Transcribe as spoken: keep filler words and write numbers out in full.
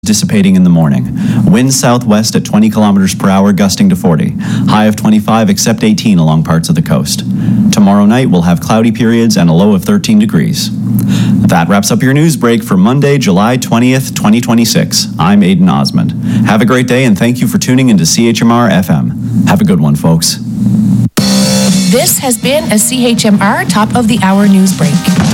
dissipating in the morning. Winds southwest at twenty kilometers per hour, gusting to forty. High of twenty-five, except eighteen along parts of the coast. Tomorrow night we'll have cloudy periods and a low of thirteen degrees. That wraps up your news break for Monday, July twentieth, twenty twenty-six. I'm Aidan Osmond. Have a great day and thank you for tuning into C H M R F M. Have a good one, folks. This has been a C H M R Top of the Hour news break.